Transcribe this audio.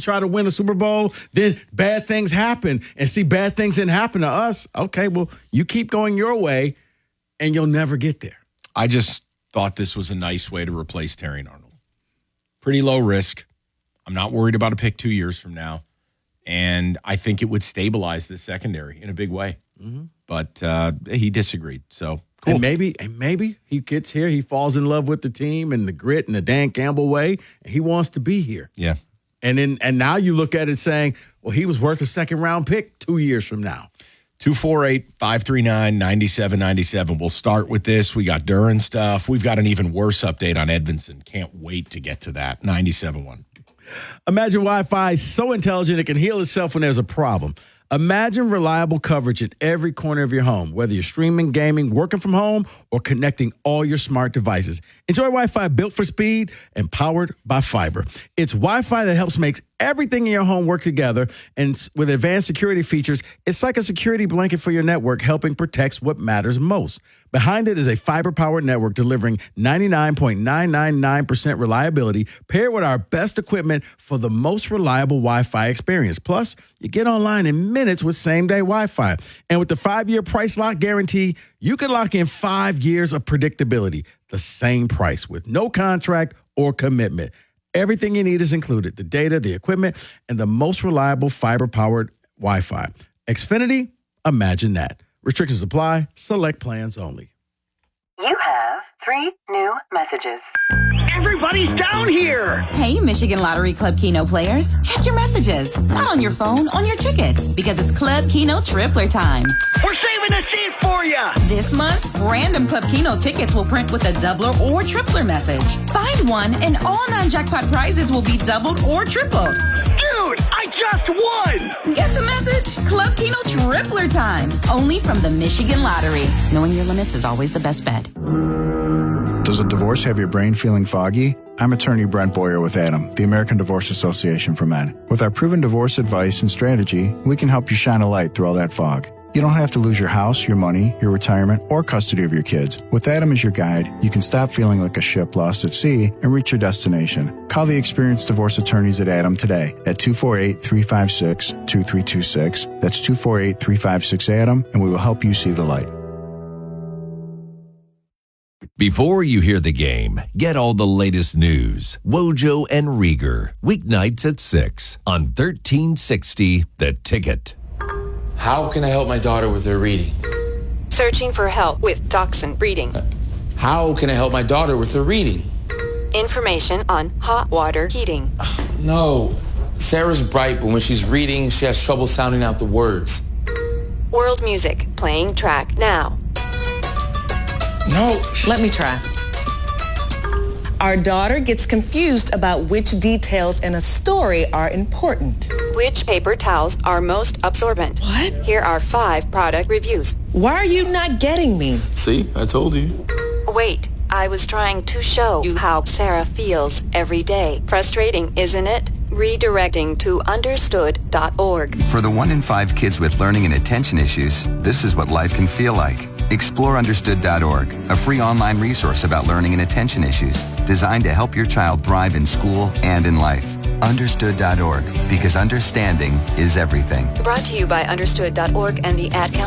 try to win a Super Bowl, then bad things happen. And see, bad things didn't happen to us. Okay, well, you keep going your way, and you'll never get there. I just thought this was a nice way to replace Terry Arnold. Pretty low risk. I'm not worried about a pick 2 years from now. And I think it would stabilize the secondary in a big way. Mm-hmm. But he disagreed. So cool. And maybe he gets here, he falls in love with the team and the grit and the Dan Campbell way, and he wants to be here. Yeah. And now you look at it saying, well, he was worth a second-round pick 2 years from now. 248-539-9797. We'll start with this. We got Duran stuff. We've got an even worse update on Edvinson. Can't wait to get to that. 97.1. Imagine Wi-Fi so intelligent it can heal itself when there's a problem. Imagine reliable coverage in every corner of your home, whether you're streaming, gaming, working from home, or connecting all your smart devices. Enjoy Wi-Fi built for speed and powered by fiber. It's Wi-Fi that helps make everything in your home work together, and with advanced security features, it's like a security blanket for your network, helping protect what matters most. Behind it is a fiber-powered network delivering 99.999% reliability, paired with our best equipment for the most reliable Wi-Fi experience. Plus, you get online in minutes with same-day Wi-Fi. And with the 5-year price lock guarantee, you can lock in 5 years of predictability, the same price with no contract or commitment. Everything you need is included: the data, the equipment, and the most reliable fiber-powered Wi-Fi. Xfinity, imagine that. Restrictions apply. Select plans only. You have 3 new messages. Everybody's down here! Hey, Michigan Lottery Club Keno players. Check your messages. Not on your phone, on your tickets. Because it's Club Keno Tripler time. We're saving a seat for you! This month, random Club Keno tickets will print with a doubler or tripler message. Find one and all non-jackpot prizes will be doubled or tripled. Dude, I just won! Get the message? Club Keno Tripler time. Only from the Michigan Lottery. Knowing your limits is always the best bet. Does a divorce have your brain feeling foggy? I'm attorney Brent Boyer with ADAM, the American Divorce Association for Men. With our proven divorce advice and strategy, we can help you shine a light through all that fog. You don't have to lose your house, your money, your retirement, or custody of your kids. With ADAM as your guide, you can stop feeling like a ship lost at sea and reach your destination. Call the experienced divorce attorneys at ADAM today at 248-356-2326. That's 248-356-ADAM, and we will help you see the light. Before you hear the game, get all the latest news. Wojo and Rieger, weeknights at 6 on 1360 The Ticket. How can I help my daughter with her reading? Searching for help with Dachshund breeding. How can I help my daughter with her reading? Information on hot water heating. No. Sarah's bright, but when she's reading, she has trouble sounding out the words. World music, playing track now. No. Let me try. Our daughter gets confused about which details in a story are important. Which paper towels are most absorbent? What? Here are 5 product reviews. Why are you not getting me? See, I told you. Wait, I was trying to show you how Sarah feels every day. Frustrating, isn't it? Redirecting to understood.org. For the 1 in 5 kids with learning and attention issues, this is what life can feel like. Explore understood.org, a free online resource about learning and attention issues, designed to help your child thrive in school and in life. Understood.org, because understanding is everything. Brought to you by understood.org and the Ad Council.